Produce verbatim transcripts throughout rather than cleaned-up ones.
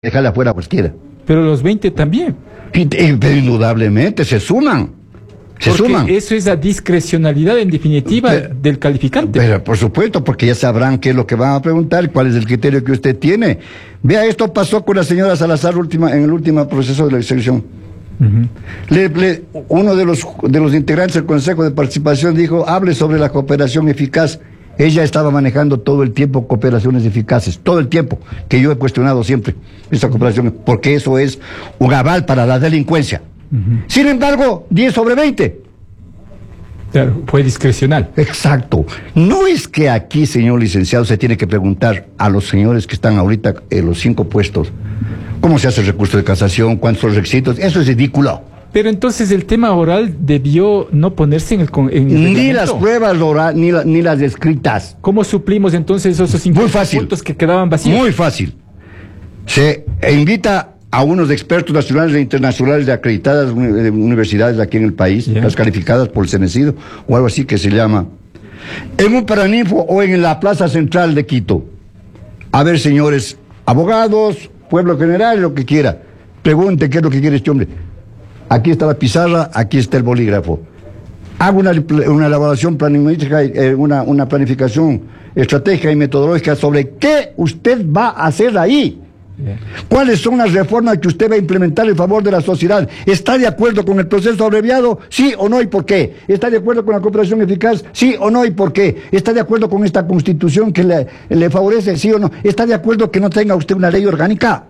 dejarle afuera a cualquiera. Pero los veinte también. Y, y, pero indudablemente se suman. Se porque suman. Eso es la discrecionalidad en definitiva pero, del calificante. Pero por supuesto, porque ya sabrán qué es lo que van a preguntar, cuál es el criterio que usted tiene. Vea, esto pasó con la señora Salazar última, en el último proceso de la selección. Uh-huh. le, le, uno de los, de los integrantes del Consejo de Participación dijo, hable sobre la cooperación eficaz. Ella estaba manejando todo el tiempo cooperaciones eficaces, todo el tiempo, que yo he cuestionado siempre esa cooperación, porque eso es un aval para la delincuencia. Uh-huh. Sin embargo, diez sobre veinte. Claro, fue discrecional. Exacto. No es que aquí, señor licenciado, se tiene que preguntar a los señores que están ahorita en los cinco puestos, ¿cómo se hace el recurso de casación? ¿Cuántos son los requisitos? Eso es ridículo. Pero entonces el tema oral debió no ponerse en el, en el Ni reglamento. las pruebas orales, ni, la, ni las escritas. ¿Cómo suplimos entonces esos cincuenta puntos que quedaban vacíos? Muy fácil. Se invita a unos expertos nacionales e internacionales de acreditadas universidades aquí en el país, yeah. las calificadas por el Cenecido, o algo así que se llama, en un Paraninfo o en la Plaza Central de Quito. A ver, señores, abogados, pueblo general, lo que quiera. Pregunte qué es lo que quiere este hombre. Aquí está la pizarra, aquí está el bolígrafo. Hago una, una elaboración planimétrica, eh, una, una planificación estratégica y metodológica sobre qué usted va a hacer ahí. Bien. ¿Cuáles son las reformas que usted va a implementar en favor de la sociedad? ¿Está de acuerdo con el proceso abreviado? ¿Sí o no y por qué? ¿Está de acuerdo con la cooperación eficaz? ¿Sí o no y por qué? ¿Está de acuerdo con esta constitución que le, le favorece? ¿Sí o no? ¿Está de acuerdo que no tenga usted una ley orgánica?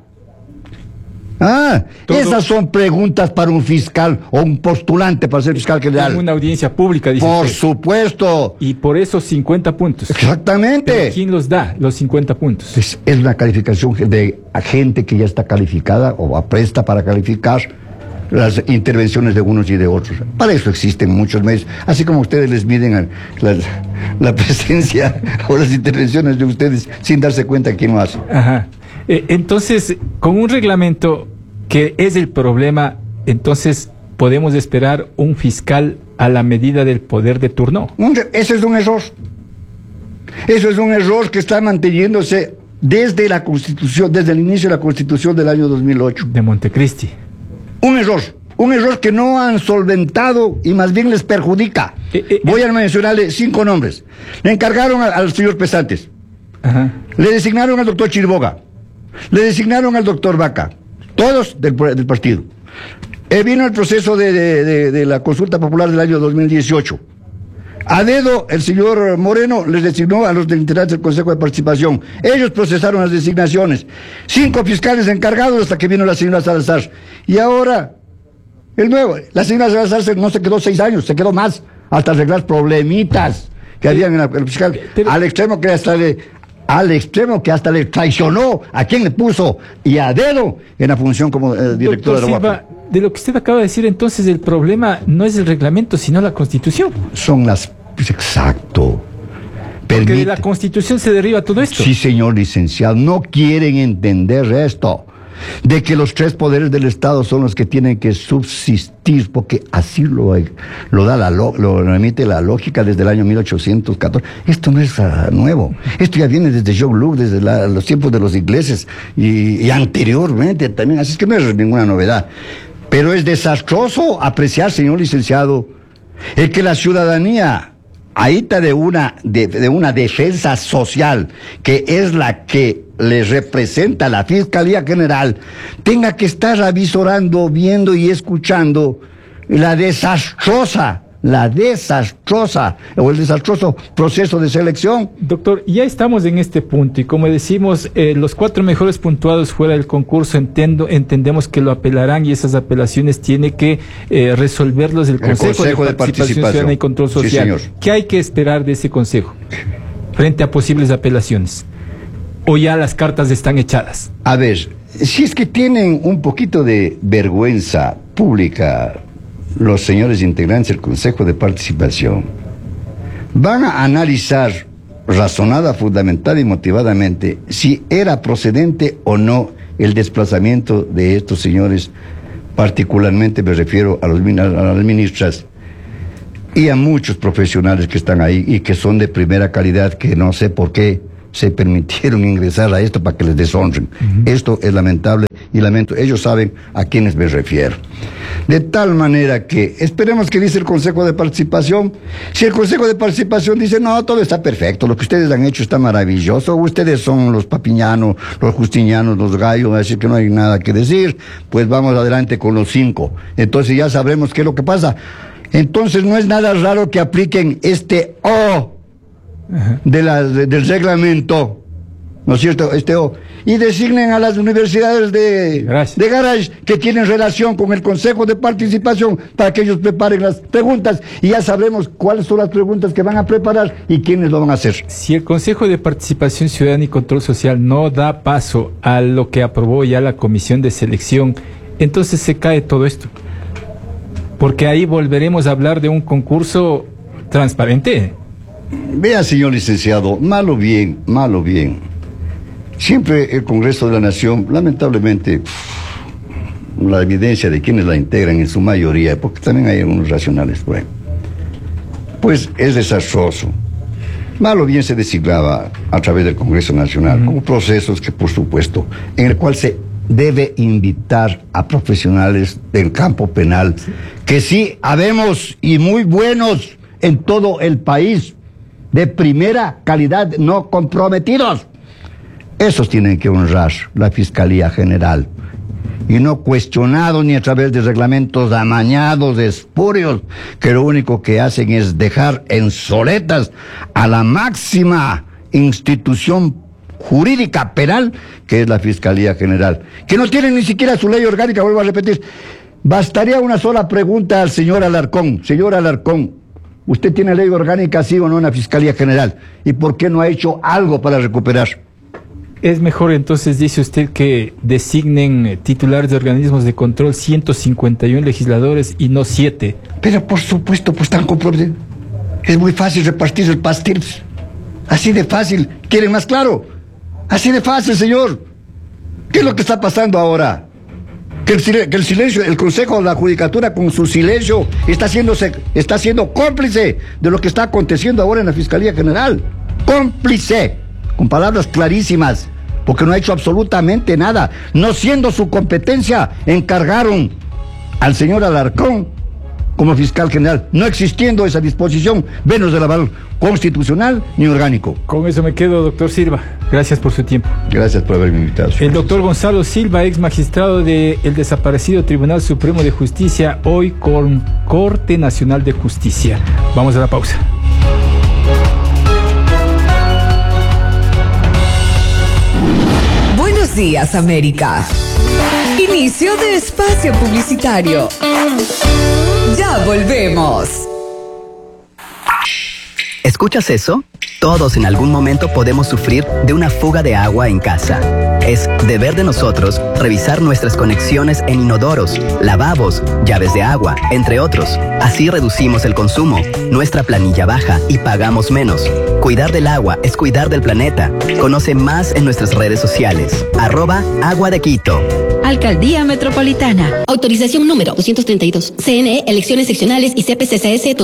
Ah, Todo, esas son preguntas para un fiscal o un postulante para ser fiscal general. En una audiencia pública, dice Por usted. Supuesto. Y por esos cincuenta puntos. Exactamente. ¿Pero quién los da, los cincuenta puntos? Es, es una calificación de gente que ya está calificada o apresta para calificar las intervenciones de unos y de otros. Para eso existen muchos medios. Así como ustedes les miden la, la presencia o las intervenciones de ustedes sin darse cuenta quién lo hace. Ajá. Eh, entonces, con un reglamento que es el problema, entonces podemos esperar un fiscal a la medida del poder de turno. Ese es un error. Eso es un error que está manteniéndose desde la Constitución, desde el inicio de la Constitución del año dos mil ocho. De Montecristi. Un error. Un error que no han solventado y más bien les perjudica. Eh, eh, Voy a mencionarle cinco nombres. Le encargaron al, al señor Pesantes. Ajá. Le designaron al doctor Chiriboga. Le designaron al doctor Vaca. Todos del, del partido. Eh, vino el proceso de, de, de, de la consulta popular del año dos mil dieciocho. A dedo, el señor Moreno les designó a los integrantes del Consejo de Participación. Ellos procesaron las designaciones. Cinco fiscales encargados hasta que vino la señora Salazar. Y ahora, el nuevo, la señora Salazar no se quedó seis años, se quedó más, hasta arreglar problemitas que habían en el fiscal, pero, al extremo que hasta le... al extremo que hasta le traicionó a quien le puso y a dedo en la función como eh, director de la U A P. De lo que usted acaba de decir, entonces el problema no es el reglamento, sino la Constitución. Son las... Pues, exacto. Porque Permite. de la Constitución se deriva todo esto. Sí, señor licenciado, no quieren entender esto. De que los tres poderes del Estado son los que tienen que subsistir, porque así lo, lo da la lo, lo emite la lógica desde el año mil ochocientos catorce. Esto no es uh, nuevo, esto ya viene desde John Locke, desde la, los tiempos de los ingleses y, y anteriormente también, así es que no es ninguna novedad. Pero es desastroso apreciar, señor licenciado, el que la ciudadanía, ahíta de una, de, de una defensa social, que es la que les representa la Fiscalía General, tenga que estar avisorando, viendo y escuchando la desastrosa, la desastrosa, o el desastroso proceso de selección. Doctor, ya estamos en este punto y como decimos, eh, los cuatro mejores puntuados fuera del concurso, entiendo, entendemos que lo apelarán y esas apelaciones tiene que eh, resolverlos el Consejo, el Consejo de, de Participación, Participación y Control Social. Sí, ¿qué hay que esperar de ese Consejo frente a posibles apelaciones? ¿O ya las cartas están echadas? A ver, si es que tienen un poquito de vergüenza pública los señores integrantes del Consejo de Participación, van a analizar razonada, fundamentada y motivadamente si era procedente o no el desplazamiento de estos señores, particularmente me refiero a, los, a las ministras y a muchos profesionales que están ahí y que son de primera calidad, que no sé por qué se permitieron ingresar a esto para que les deshonren. Uh-huh. Esto es lamentable y lamento. Ellos saben a quiénes me refiero. De tal manera que esperemos que dice el Consejo de Participación. Si el Consejo de Participación dice, no, todo está perfecto, lo que ustedes han hecho está maravilloso, ustedes son los papiñanos, los justinianos, los gallos, así que no hay nada que decir, pues vamos adelante con los cinco. Entonces ya sabremos qué es lo que pasa. Entonces no es nada raro que apliquen este O de la, de, del reglamento, ¿no es cierto? Este O, y designen a las universidades de, de Garage que tienen relación con el Consejo de Participación para que ellos preparen las preguntas y ya sabremos cuáles son las preguntas que van a preparar y quiénes lo van a hacer. Si el Consejo de Participación Ciudadana y Control Social no da paso a lo que aprobó ya la Comisión de Selección, entonces se cae todo esto. Porque ahí volveremos a hablar de un concurso transparente. Vea, señor licenciado, malo bien, malo bien. Siempre el Congreso de la Nación, lamentablemente, la evidencia de quienes la integran en su mayoría, porque también hay algunos racionales por ahí, pues es desastroso. Malo bien se designaba a través del Congreso Nacional, uh-huh. como procesos que, por supuesto, en el cual se debe invitar a profesionales del campo penal, que sí habemos y muy buenos en todo el país, de primera calidad, no comprometidos. Esos tienen que honrar la Fiscalía General, y no cuestionados ni a través de reglamentos amañados, espurios, que lo único que hacen es dejar en soletas a la máxima institución jurídica penal, que es la Fiscalía General, que no tiene ni siquiera su ley orgánica. Vuelvo a repetir, bastaría una sola pregunta al señor Alarcón. Señor Alarcón, ¿usted tiene ley orgánica, sí o no, en la Fiscalía General? ¿Y por qué no ha hecho algo para recuperar? Es mejor entonces, dice usted, que designen titulares de organismos de control ciento cincuenta y uno legisladores y no siete. Pero por supuesto, pues están comprometidos. Es muy fácil repartir el pastel. Así de fácil. ¿Quieren más claro? Así de fácil, señor. ¿Qué es lo que está pasando ahora? Que el, que el silencio, el Consejo de la Judicatura con su silencio está haciéndose, está siendo cómplice de lo que está aconteciendo ahora en la Fiscalía General. Cómplice, con palabras clarísimas, porque no ha hecho absolutamente nada. No siendo su competencia, encargaron al señor Alarcón como fiscal general, no existiendo esa disposición, menos de la valor constitucional ni orgánico. Con eso me quedo, doctor Silva. Gracias por su tiempo. Gracias por haberme invitado. El doctor Gonzalo Silva, ex magistrado del desaparecido Tribunal Supremo de Justicia, hoy con Corte Nacional de Justicia. Vamos a la pausa. Buenos días, América. Inicio de espacio publicitario. Ya volvemos. ¿Escuchas eso? Todos en algún momento podemos sufrir de una fuga de agua en casa. Es deber de nosotros revisar nuestras conexiones en inodoros, lavabos, llaves de agua, entre otros. Así reducimos el consumo, nuestra planilla baja y pagamos menos. Cuidar del agua es cuidar del planeta. Conoce más en nuestras redes sociales. Arroba Agua de Quito. Alcaldía Metropolitana. Autorización número doscientos treinta y dos. C N E, elecciones seccionales y C P C C S